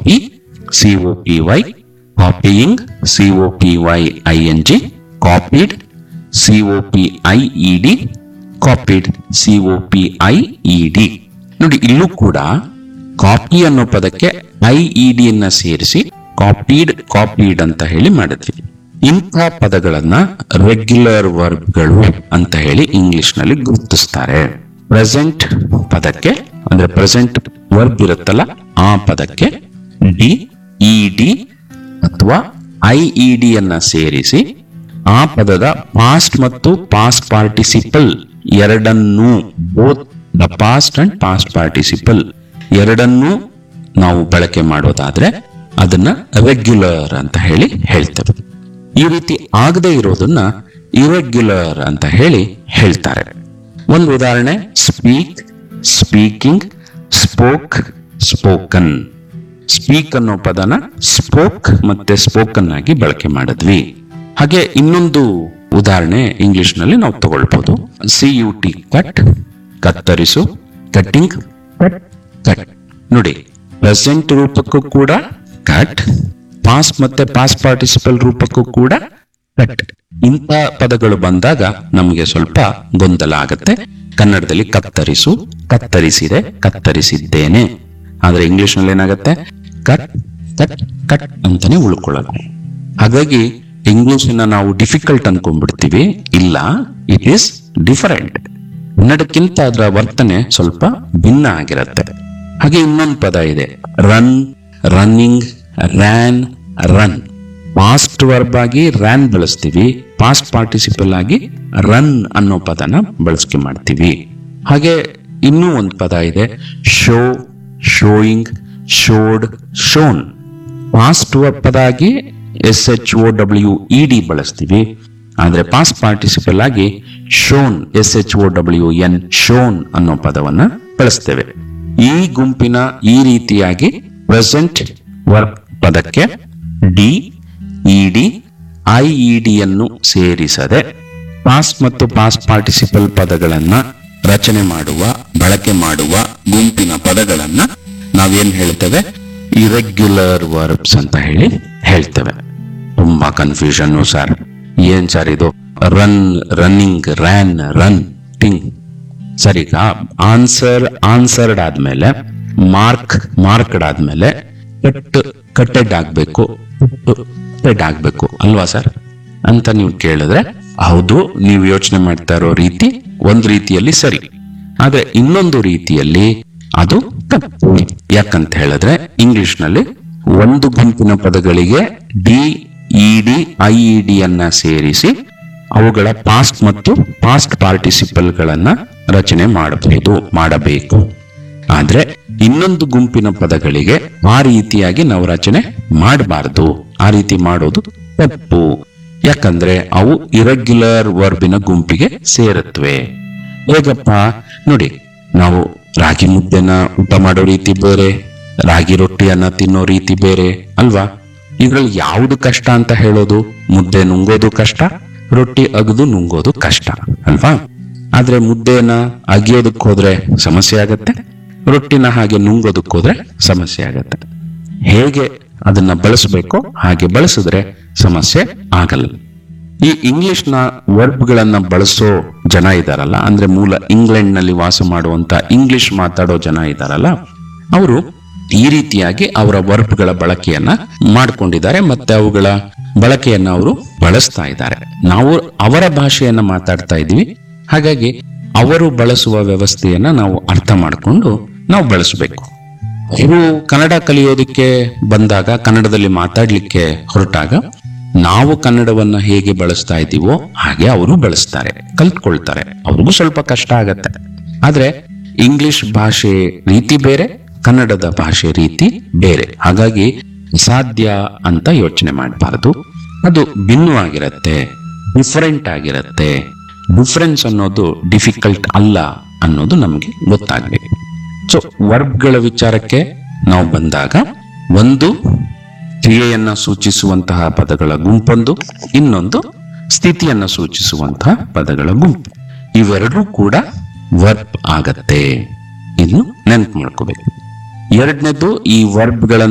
Copy, COPY, copying, COPYING, copied, COPIED, copied, COPIED. ನೋಡಿ, ಇಲ್ಲೂ ಕೂಡ ಕಾಪಿ ಅನ್ನೋ ಪದಕ್ಕೆ IED ಯನ್ನ ಸೇರಿಸಿ ಕಾಪೀಡ್ ಅಂತ ಹೇಳಿ ಮಾಡಿದ್ವಿ. ಇಂಥ ಪದಗಳನ್ನ ರೆಗ್ಯುಲರ್ ವರ್ಬ್ಗಳು ಅಂತ ಹೇಳಿ ಇಂಗ್ಲಿಷ್ ನಲ್ಲಿ ಗುರುತಿಸ್ತಾರೆ. ಪ್ರೆಸೆಂಟ್ ಪದಕ್ಕೆ, ಅಂದ್ರೆ ಪ್ರೆಸೆಂಟ್ ವರ್ಬ್ ಇರುತ್ತಲ್ಲ, ಆ ಪದಕ್ಕೆ DED ಅಥವಾ IED ಯನ್ನ ಸೇರಿಸಿ ಆ ಪದದ ಪಾಸ್ಟ್ ಮತ್ತು ಪಾಸ್ಟ್ ಪಾರ್ಟಿಸಿಪಲ್ ಎರಡನ್ನೂ, both the past and past participle ಎರಡನ್ನೂ ನಾವು ಬಳಕೆ ಮಾಡೋದಾದ್ರೆ ಅದನ್ನ ರೆಗ್ಯುಲರ್ ಅಂತ ಹೇಳಿ ಹೇಳ್ತೇವೆ. ಈ ರೀತಿ ಆಗದೆ ಇರೋದನ್ನ ಇರೆಗ್ಯುಲರ್ ಅಂತ ಹೇಳಿ ಹೇಳ್ತಾರೆ. ಒಂದು ಉದಾಹರಣೆ, speak, speaking, spoke, spoken. Speak ಅನ್ನೋ ಪದನ ಸ್ಪೋಕ್ ಮತ್ತೆ ಸ್ಪೋಕನ್ ಆಗಿ ಬಳಕೆ ಮಾಡಿದ್ವಿ. ಹಾಗೆ ಇನ್ನೊಂದು ಉದಾಹರಣೆ ಇಂಗ್ಲಿಷ್ ನಲ್ಲಿ ನಾವು ತಗೊಳ್ಬಹುದು. CUT, cut, ಕತ್ತರಿಸು, cutting, cut. ನೋಡಿ, ಪ್ರೆಸೆಂಟ್ ರೂಪಕ್ಕೂ ಕೂಡ ಕಟ್, ಪಾಸ್ಟ್ ಮತ್ತೆ ಪಾಸ್ಟ್ ಪಾರ್ಟಿಸಿಪಲ್ ರೂಪಕ್ಕೂ ಕೂಡ ಕಟ್. ಇಂಥ ಪದಗಳು ಬಂದಾಗ ನಮಗೆ ಸ್ವಲ್ಪ ಗೊಂದಲ ಆಗತ್ತೆ. ಕನ್ನಡದಲ್ಲಿ ಕತ್ತರಿಸು, ಕತ್ತರಿಸಿದೆ, ಕತ್ತರಿಸಿದ್ದೇನೆ. ಆದ್ರೆ ಇಂಗ್ಲಿಷ್ ನಲ್ಲಿ ಏನಾಗತ್ತೆ, ಕಟ್, ಕಟ್, ಕಟ್ ಅಂತಾನೆ ಉಳ್ಕೊಳ್ಳೋದು. ಹಾಗಾಗಿ ಇಂಗ್ಲಿಷನ್ನ ನಾವು ಡಿಫಿಕಲ್ಟ್ ಅನ್ಕೊಂಡ್ಬಿಡ್ತೀವಿ. ಇಲ್ಲ, ಇಟ್ ಈಸ್ ಡಿಫರೆಂಟ್. ಕನ್ನಡಕ್ಕಿಂತ ಅದರ ವರ್ತನೆ ಸ್ವಲ್ಪ ಭಿನ್ನ ಆಗಿರುತ್ತೆ. ಹಾಗೆ ಇನ್ನೊಂದು ಪದ ಇದೆ, run, running, ran, run. Past verb ಆಗಿ ರ್ಯಾನ್ ಬಳಸ್ತೀವಿ, ಪಾಸ್ಟ್ ಪಾರ್ಟಿಸಿಪಲ್ ಆಗಿ ರನ್ ಅನ್ನೋ ಪದನ ಬಳಕೆ ಮಾಡ್ತೀವಿ. ಹಾಗೆ ಇನ್ನೂ ಒಂದು ಪದ ಇದೆ, show, showing, showed, shown. Past verb ಪದ ಆಗಿ SHOWED ಬಳಸ್ತೀವಿ, ಆದ್ರೆ ಪಾಸ್ಟ್ ಪಾರ್ಟಿಸಿಪಲ್ ಆಗಿ ಶೋನ್, SHOWN, ಶೋನ್ ಅನ್ನೋ ಪದವನ್ನ ಬಳಸ್ತೇವೆ. ಈ ಗುಂಪಿನ ಈ ರೀತಿಯಾಗಿ ಪ್ರೆಸೆಂಟ್ ವರ್ಬ್ ಪದಕ್ಕೆ DED, IED ಯನ್ನು ಸೇರಿಸದೆ ಪಾಸ್ಟ್ ಮತ್ತು ಪಾಸ್ಟ್ ಪಾರ್ಟಿಸಿಪಲ್ ಪದಗಳನ್ನ ರಚನೆ ಮಾಡುವ, ಬಳಕೆ ಮಾಡುವ ಗುಂಪಿನ ಪದಗಳನ್ನ ನಾವೇನ್ ಹೇಳ್ತೇವೆ, ಇರೆಗ್ಯುಲರ್ ವರ್ಬ್ಸ್ ಅಂತ ಹೇಳಿ ಹೇಳ್ತೇವೆ. ತುಂಬಾ ಕನ್ಫ್ಯೂಷನ್ ಸರ್, ಏನ್ ಸರ್ ಇದು, ರನ್, ರನ್ನಿಂಗ್, ರ್ಯಾನ್, ರನ್, ಟಿಂಗ್. ಸರಿ, ಆನ್ಸರ್ಡ್ ಆದ್ಮೇಲೆ ಮಾರ್ಕ್, ಮಾರ್ಕ್ಡ್ ಆದ್ಮೇಲೆ ಕಟ್ಟೆಡ್ ಆಗ್ಬೇಕು, ಆಗ್ಬೇಕು ಅಲ್ವಾ ಸರ್ ಅಂತ ನೀವು ಕೇಳಿದ್ರೆ, ಹೌದು, ನೀವು ಯೋಚನೆ ಮಾಡ್ತಾ ಇರೋ ರೀತಿ ಒಂದು ರೀತಿಯಲ್ಲಿ ಸರಿ, ಆದ್ರೆ ಇನ್ನೊಂದು ರೀತಿಯಲ್ಲಿ ಅದು ತಪ್ಪು. ಯಾಕಂತ ಹೇಳಿದ್ರೆ ಇಂಗ್ಲಿಷ್ ನಲ್ಲಿ ಒಂದು ಗುಂಪಿನ ಪದಗಳಿಗೆ DED, IED ಯನ್ನ ಸೇರಿಸಿ ಅವುಗಳ ಪಾಸ್ಟ್ ಮತ್ತು ಪಾಸ್ಟ್ ಪಾರ್ಟಿಸಿಪಲ್ ಗಳನ್ನ ರಚನೆ ಮಾಡಬೇಕು. ಆದ್ರೆ ಇನ್ನೊಂದು ಗುಂಪಿನ ಪದಗಳಿಗೆ ಆ ರೀತಿಯಾಗಿ ನಾವು ರಚನೆ ಮಾಡಬಾರದು. ಆ ರೀತಿ ಮಾಡೋದು ತಪ್ಪು. ಯಾಕಂದ್ರೆ ಅವು ಇರೆಗ್ಯುಲರ್ ವರ್ಬಿನ ಗುಂಪಿಗೆ ಸೇರುತ್ತವೆ. ಹೇಗಪ್ಪ ನೋಡಿ, ನಾವು ರಾಗಿ ಮುದ್ದೆನ ಊಟ ಮಾಡೋ ರೀತಿ ಬೇರೆ, ರಾಗಿ ರೊಟ್ಟಿಯನ್ನ ತಿನ್ನೋ ರೀತಿ ಬೇರೆ ಅಲ್ವಾ? ಇದ್ರಲ್ಲಿ ಯಾವುದು ಕಷ್ಟ ಅಂತ ಹೇಳೋದು? ಮುದ್ದೆ ನುಂಗೋದು ಕಷ್ಟ, ರೊಟ್ಟಿ ಅಗದು ನುಂಗೋದು ಕಷ್ಟ ಅಲ್ವಾ? ಆದ್ರೆ ಮುದ್ದೆನ ಅಗಿಯೋದಕ್ಕೆ ಹೋದ್ರೆ ಸಮಸ್ಯೆ ಆಗತ್ತೆ, ರೊಟ್ಟಿನ ಹಾಗೆ ನುಂಗೋದಕ್ಕೆ ಹೋದ್ರೆ ಸಮಸ್ಯೆ ಆಗತ್ತೆ. ಹೇಗೆ ಅದನ್ನ ಬಳಸಬೇಕೋ ಹಾಗೆ ಬಳಸಿದ್ರೆ ಸಮಸ್ಯೆ ಆಗಲ್ಲ. ಈ ಇಂಗ್ಲಿಷ್ ನ ವರ್ಬ್ ಗಳನ್ನ ಬಳಸೋ ಜನ ಇದಾರಲ್ಲ, ಅಂದ್ರೆ ಮೂಲ ಇಂಗ್ಲೆಂಡ್ ನಲ್ಲಿ ವಾಸ ಮಾಡುವಂತ ಇಂಗ್ಲಿಷ್ ಮಾತಾಡೋ ಜನ ಇದಾರಲ್ಲ, ಅವರು ಈ ರೀತಿಯಾಗಿ ಅವರ ವರ್ಬ್ ಗಳ ಬಳಕೆಯನ್ನ ಮಾಡ್ಕೊಂಡಿದ್ದಾರೆ, ಮತ್ತೆ ಅವುಗಳ ಬಳಕೆಯನ್ನ ಅವರು ಬಳಸ್ತಾ ಇದ್ದಾರೆ. ನಾವು ಅವರ ಭಾಷೆಯನ್ನ ಮಾತಾಡ್ತಾ ಇದೀವಿ, ಹಾಗಾಗಿ ಅವರು ಬಳಸುವ ವ್ಯವಸ್ಥೆಯನ್ನ ನಾವು ಅರ್ಥ ಮಾಡಿಕೊಂಡು ನಾವು ಬಳಸಬೇಕು. ಇವರು ಕನ್ನಡ ಕಲಿಯೋದಕ್ಕೆ ಬಂದಾಗ, ಕನ್ನಡದಲ್ಲಿ ಮಾತಾಡ್ಲಿಕ್ಕೆ ಹೊರಟಾಗ ನಾವು ಕನ್ನಡವನ್ನ ಹೇಗೆ ಬಳಸ್ತಾ ಇದ್ದೀವೋ ಹಾಗೆ ಅವರು ಬಳಸ್ತಾರೆ, ಕಲ್ತ್ಕೊಳ್ತಾರೆ. ಅವ್ರಿಗೂ ಸ್ವಲ್ಪ ಕಷ್ಟ ಆಗತ್ತೆ. ಆದ್ರೆ ಇಂಗ್ಲಿಷ್ ಭಾಷೆ ರೀತಿ ಬೇರೆ, ಕನ್ನಡದ ಭಾಷೆ ರೀತಿ ಬೇರೆ. ಹಾಗಾಗಿ ಸಾಧ್ಯ ಅಂತ ಯೋಚನೆ ಮಾಡಬಾರದು. ಅದು ಭಿನ್ನವಾಗಿರತ್ತೆ, ಡಿಫರೆಂಟ್ ಆಗಿರತ್ತೆ. ಡಿಫರೆನ್ಸ್ ಅನ್ನೋದು ಡಿಫಿಕಲ್ಟ್ ಅಲ್ಲ ಅನ್ನೋದು ನಮಗೆ ಗೊತ್ತಾಗಬೇಕು. ಸೊ ವರ್ಬ್ಗಳ ವಿಚಾರಕ್ಕೆ ನಾವು ಬಂದಾಗ, ಒಂದು ಕ್ರಿಯೆಯನ್ನ ಸೂಚಿಸುವಂತಹ ಪದಗಳ ಗುಂಪೊಂದು, ಇನ್ನೊಂದು ಸ್ಥಿತಿಯನ್ನ ಸೂಚಿಸುವಂತಹ ಪದಗಳ ಗುಂಪು. ಇವೆರಡೂ ಕೂಡ ವರ್ಬ್ ಆಗತ್ತೆ. ಇನ್ನು ನೆನ್ಪು ಮಾಡ್ಕೋಬೇಕು. ಎರಡನೇದು, ಈ ವರ್ಬ್ಗಳ